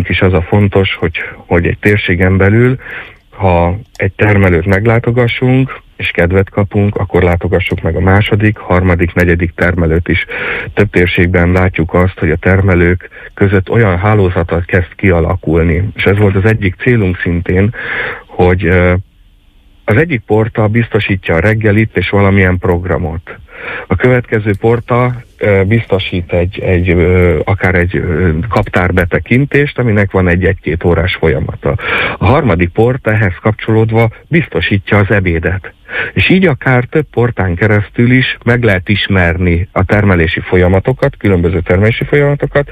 nekünk is az a fontos, hogy egy térségen belül, ha egy termelőt meglátogassunk, és kedvet kapunk, akkor látogassuk meg a második, harmadik, negyedik termelőt is. Több térségben látjuk azt, hogy a termelők között olyan hálózatot kezd kialakulni. És ez volt az egyik célunk szintén, hogy az egyik porta biztosítja a reggelit és valamilyen programot. A következő porta biztosít akár egy kaptárbetekintést, aminek van egy 1-2 órás folyamata. A harmadik porta ehhez kapcsolódva biztosítja az ebédet. És így akár több portán keresztül is meg lehet ismerni a termelési folyamatokat, különböző termelési folyamatokat,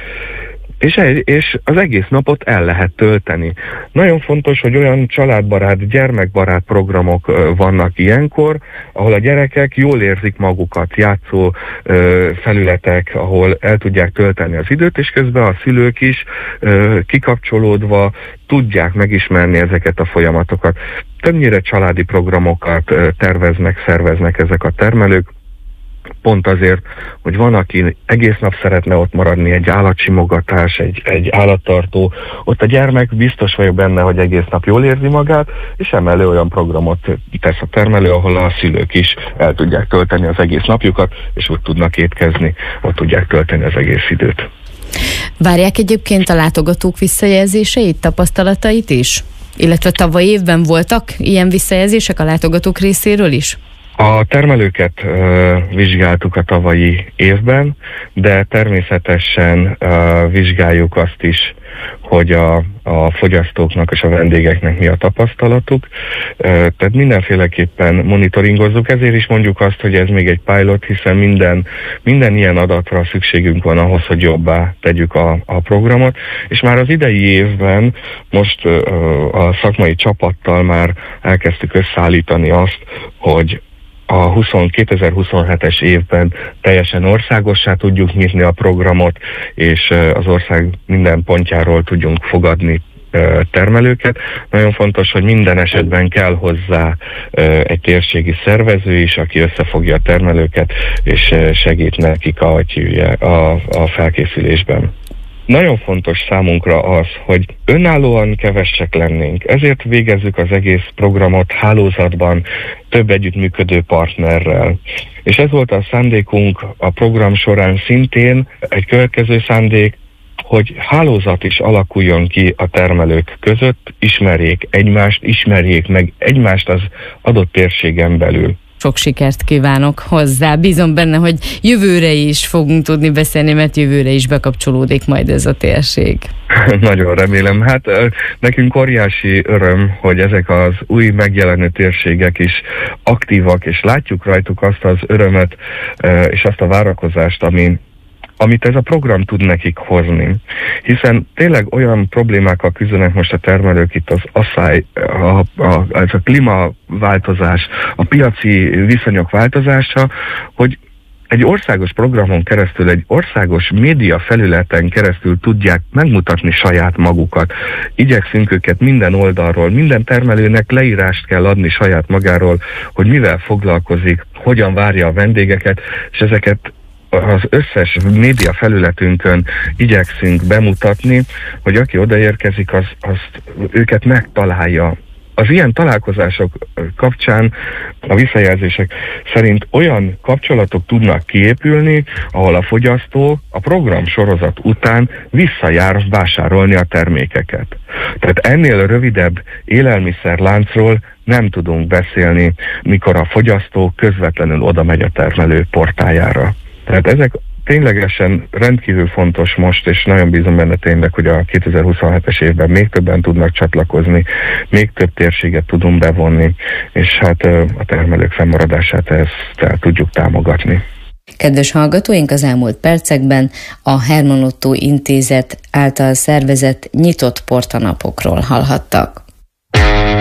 és az egész napot el lehet tölteni. Nagyon fontos, hogy olyan családbarát, gyermekbarát programok vannak ilyenkor, ahol a gyerekek jól érzik magukat, játszó felületek, ahol el tudják tölteni az időt, és közben a szülők is kikapcsolódva tudják megismerni ezeket a folyamatokat. Többnyire családi programokat terveznek, szerveznek ezek a termelők, pont azért, hogy van, aki egész nap szeretne ott maradni, egy állatsimogatás, egy állattartó, ott a gyermek biztos vagyok benne, hogy egész nap jól érzi magát, és emellé olyan programot tesz a termelő, ahol a szülők is el tudják tölteni az egész napjukat, és ott tudnak étkezni, ott tudják tölteni az egész időt. Várják egyébként a látogatók visszajelzéseit, tapasztalatait is? Illetve tavaly évben voltak ilyen visszajelzések a látogatók részéről is? A termelőket vizsgáltuk a tavalyi évben, de természetesen vizsgáljuk azt is, hogy a fogyasztóknak és a vendégeknek mi a tapasztalatuk. Tehát mindenféleképpen monitoringozzuk, ezért is mondjuk azt, hogy ez még egy pilot, hiszen minden ilyen adatra szükségünk van ahhoz, hogy jobbá tegyük a programot, és már az idei évben most a szakmai csapattal már elkezdtük összeállítani azt, hogy a 2027-es évben teljesen országossá tudjuk nyitni a programot, és az ország minden pontjáról tudjunk fogadni termelőket. Nagyon fontos, hogy minden esetben kell hozzá egy térségi szervező is, aki összefogja a termelőket, és segít nekik a felkészülésben. Nagyon fontos számunkra az, hogy önállóan kevesek lennénk, ezért végezzük az egész programot hálózatban, több együttműködő partnerrel. És ez volt a szándékunk a program során szintén, egy következő szándék, hogy hálózat is alakuljon ki a termelők között, ismerjék meg egymást az adott térségen belül. Sok sikert kívánok hozzá. Bízom benne, hogy jövőre is fogunk tudni beszélni, mert jövőre is bekapcsolódik majd ez a térség. Nagyon remélem. Hát nekünk óriási öröm, hogy ezek az új megjelenő térségek is aktívak, és látjuk rajtuk azt az örömet és azt a várakozást, amit ez a program tud nekik hozni. Hiszen tényleg olyan problémákkal küzdenek most a termelők, itt az asszály, ez a klímaváltozás, a piaci viszonyok változása, hogy egy országos programon keresztül, egy országos média felületen keresztül tudják megmutatni saját magukat. Igyekszünk őket minden oldalról, minden termelőnek leírást kell adni saját magáról, hogy mivel foglalkozik, hogyan várja a vendégeket, és ezeket az összes média felületünkön igyekszünk bemutatni, hogy aki odaérkezik, azt őket megtalálja. Az ilyen találkozások kapcsán a visszajelzések szerint olyan kapcsolatok tudnak kiépülni, ahol a fogyasztó a program sorozat után visszajár vásárolni a termékeket. Tehát ennél rövidebb élelmiszerláncról nem tudunk beszélni, mikor a fogyasztó közvetlenül oda megy a termelő portájára. Tehát ezek ténylegesen rendkívül fontos most, és nagyon bízom benne tényleg, hogy a 2027-es évben még többen tudnak csatlakozni, még több térséget tudunk bevonni, és hát a termelők fennmaradását ezt tudjuk támogatni. Kedves hallgatóink, az elmúlt percekben a Herman Ottó Intézet által szervezett nyitott portanapokról hallhattak.